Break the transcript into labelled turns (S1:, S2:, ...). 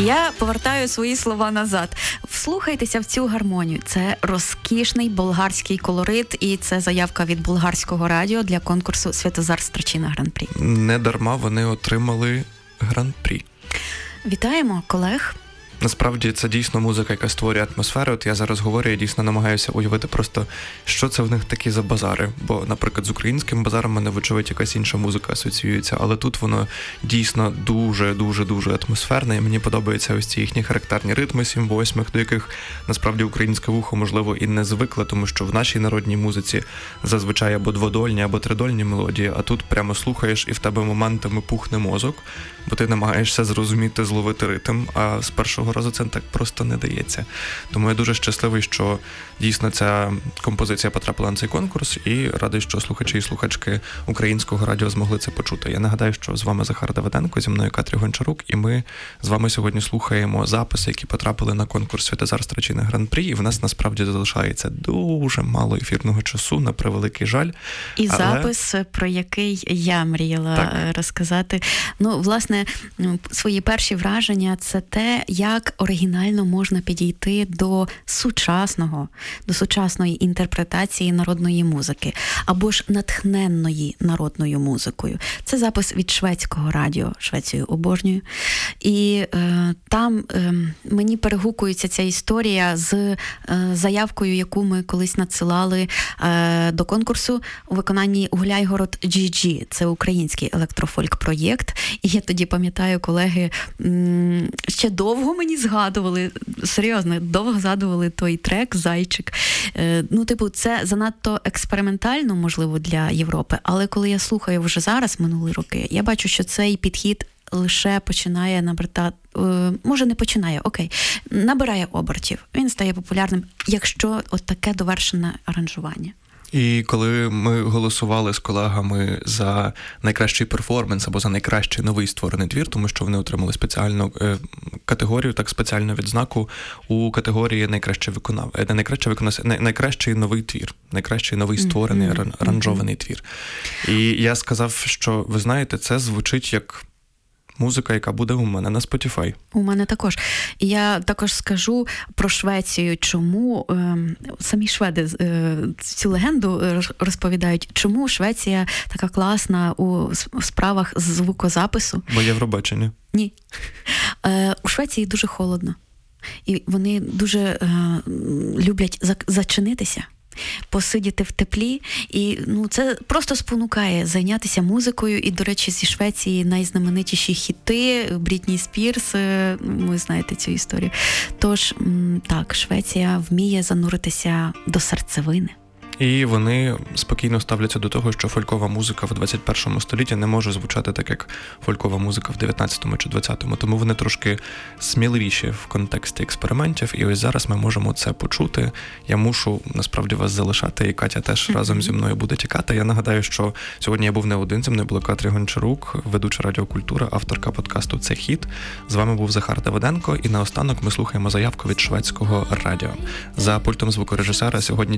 S1: Я повертаю свої слова назад. Вслухайтеся в цю гармонію. Це розкішний болгарський колорит, і це заявка від болгарського радіо для конкурсу «Святозар Страчина Гран-прі».
S2: Не дарма вони отримали Гран-прі.
S1: Вітаємо колег.
S2: Насправді, це дійсно музика, яка створює атмосферу. От я зараз говорю, я дійсно намагаюся уявити просто, що це в них такі за базари. Бо, наприклад, з українським базаром мене, вочевидь, якась інша музика асоціюється, але тут воно дійсно дуже атмосферне, і мені подобаються ось ці їхні характерні ритми 7/8, до яких, насправді, українське вухо, можливо, і не звикло, тому що в нашій народній музиці зазвичай або дводольні, або тридольні мелодії, а тут прямо слухаєш, і в тебе моментами пухне мозок, бо ти намагаєшся зрозуміти, зловити ритм, а з першого разу це так просто не дається. Тому я дуже щасливий, що дійсно ця композиція потрапила на цей конкурс, і радий, що слухачі і слухачки українського радіо змогли це почути. Я нагадаю, що з вами Захар Давиденко, зі мною Катря Гончарук, і ми з вами сьогодні слухаємо записи, які потрапили на конкурс «Святозар Страчина Гран-прі», і в нас насправді залишається дуже мало ефірного часу, на превеликий жаль.
S1: І запис, про який я мріяла розказати. Ну, власне, свої перші враження – це те, як оригінально можна підійти до сучасної інтерпретації народної музики, або ж натхненної народною музикою. Це запис від шведського радіо, Швецію обожнюю. І там мені перегукується ця історія з заявкою, яку ми колись надсилали до конкурсу у виконанні Гуляйгород GG. Це український електрофольк-проєкт. І я тоді пам'ятаю, колеги ще довго мені згадували, серйозно, довго згадували той трек «Зайчик». Ну, типу, це занадто експериментально, можливо, для Європи, але коли я слухаю вже зараз, минулі роки, я бачу, що цей підхід лише починає набирати, може не починає, набирає обертів. Він стає популярним, якщо от таке довершене аранжування.
S2: І коли ми голосували з колегами за найкращий перформанс або за найкращий новий створений твір, тому що вони отримали спеціальну категорію, так спеціальну відзнаку у категорії найкращий новий твір, найкращий новий створений аранжований твір. І я сказав, що, ви знаєте, це звучить як музика, яка буде у мене на Spotify.
S1: У мене також. І я також скажу про Швецію, чому самі шведи цю легенду розповідають, чому Швеція така класна у справах звукозапису.
S2: Бо Євробачення.
S1: Ні. У Швеції дуже холодно. І вони дуже люблять зачинитися, посидіти в теплі, і це просто спонукає зайнятися музикою. І, до речі, зі Швеції найзнаменитіші хіти Брітні Спірс, ви знаєте цю історію. Тож, так, Швеція вміє зануритися до серцевини.
S2: І вони спокійно ставляться до того, що фолькова музика в 21 столітті не може звучати так, як фолькова музика в 19 чи 20-му. Тому вони трошки сміливіші в контексті експериментів. І ось зараз ми можемо це почути. Я мушу, насправді, вас залишати. І Катя теж разом зі мною буде тікати. Я нагадаю, що сьогодні я був не один. Зі мною була Катря Гончарук, ведуча Радіо Культура, авторка подкасту «Це хіт». З вами був Захар Давиденко. І наостанок ми слухаємо заявку від шведського радіо. За пультом звукорежисера сьогодні